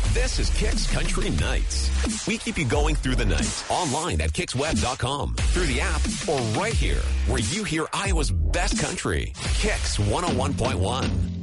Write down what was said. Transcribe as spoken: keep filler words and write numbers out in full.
This is Kicks Country Nights. We keep you going through the night, online at kicks web dot com, through the app, or right here, where you hear Iowa's best country. Kicks one oh one point one.